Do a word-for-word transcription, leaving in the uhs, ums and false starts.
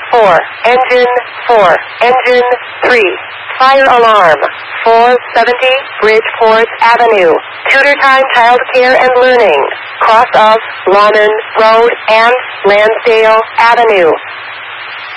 four. Engine four. Engine three. Fire alarm. four seventy Bridgeport Avenue. Tutor Time Child Care and Learning. Cross of Lawman Road and Lansdale Avenue.